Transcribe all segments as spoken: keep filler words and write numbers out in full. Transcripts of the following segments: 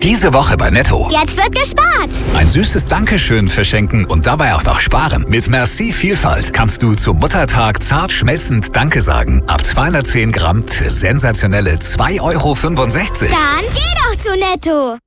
Diese Woche bei Netto. Jetzt wird gespart. Ein süßes Dankeschön verschenken und dabei auch noch sparen. Mit Merci Vielfalt kannst du zum Muttertag zart schmelzend Danke sagen. Ab zweihundertzehn Gramm für sensationelle zwei Euro fünfundsechzig. Dann geh doch zu Netto.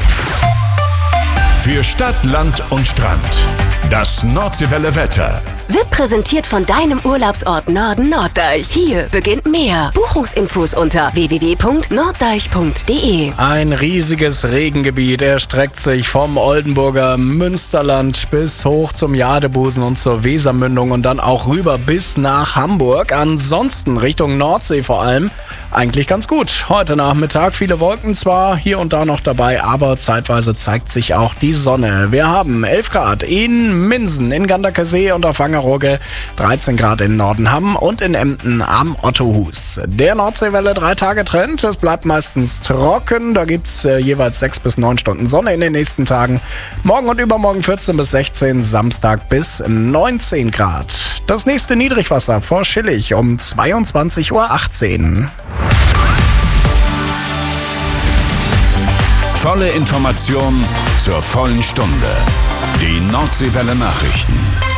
Für Stadt, Land und Strand. Das Nordseewelle Wetter. Wird präsentiert von deinem Urlaubsort Norden Norddeich. Hier beginnt mehr. Buchungsinfos unter w w w punkt norddeich punkt d e. Ein riesiges Regengebiet erstreckt sich vom Oldenburger Münsterland bis hoch zum Jadebusen und zur Wesermündung und dann auch rüber bis nach Hamburg. Ansonsten Richtung Nordsee vor allem eigentlich ganz gut. Heute Nachmittag viele Wolken zwar hier und da noch dabei, aber zeitweise zeigt sich auch die Sonne. Wir haben elf Grad in Minsen, in Ganderkesee und auf Wangerooge, dreizehn Grad in Nordenham und in Emden am Ottohus. Der Nordseewelle drei Tage Trend. Es bleibt meistens trocken. Da gibt es äh, jeweils sechs bis neun Stunden Sonne in den nächsten Tagen. Morgen und übermorgen vierzehn bis sechzehn, Samstag bis neunzehn Grad. Das nächste Niedrigwasser vor Schillig um zweiundzwanzig Uhr achtzehn. Volle Information zur vollen Stunde. Die Nordseewelle Nachrichten.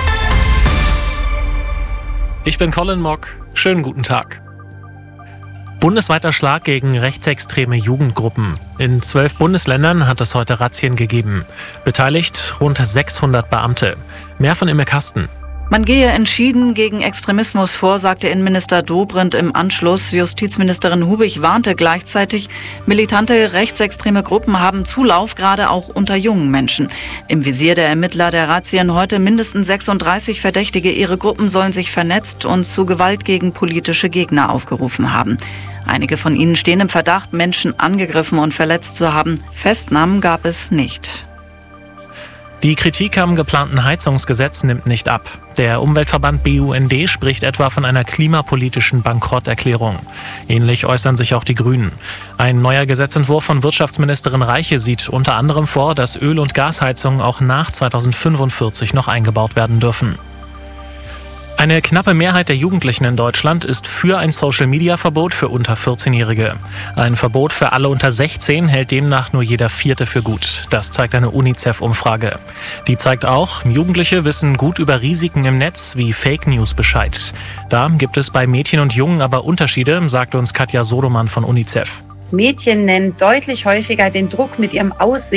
Ich bin Colin Mock. Schönen guten Tag. Bundesweiter Schlag gegen rechtsextreme Jugendgruppen. In zwölf Bundesländern hat es heute Razzien gegeben. Beteiligt rund sechshundert Beamte. Mehr von Imme Kasten. Man gehe entschieden gegen Extremismus vor, sagte Innenminister Dobrindt im Anschluss. Justizministerin Hubig warnte gleichzeitig, militante rechtsextreme Gruppen haben Zulauf, gerade auch unter jungen Menschen. Im Visier der Ermittler der Razzien heute mindestens sechsunddreißig Verdächtige. Ihre Gruppen sollen sich vernetzt und zu Gewalt gegen politische Gegner aufgerufen haben. Einige von ihnen stehen im Verdacht, Menschen angegriffen und verletzt zu haben. Festnahmen gab es nicht. Die Kritik am geplanten Heizungsgesetz nimmt nicht ab. Der Umweltverband B U N D spricht etwa von einer klimapolitischen Bankrotterklärung. Ähnlich äußern sich auch die Grünen. Ein neuer Gesetzentwurf von Wirtschaftsministerin Reiche sieht unter anderem vor, dass Öl- und Gasheizungen auch nach zweitausendfünfundvierzig noch eingebaut werden dürfen. Eine knappe Mehrheit der Jugendlichen in Deutschland ist für ein Social-Media-Verbot für unter vierzehnjährige. Ein Verbot für alle unter sechzehn hält demnach nur jeder Vierte für gut. Das zeigt eine UNICEF-Umfrage. Die zeigt auch, Jugendliche wissen gut über Risiken im Netz wie Fake News Bescheid. Da gibt es bei Mädchen und Jungen aber Unterschiede, sagt uns Katja Sodomann von UNICEF. Mädchen nennen deutlich häufiger den Druck mit ihrem Aussehen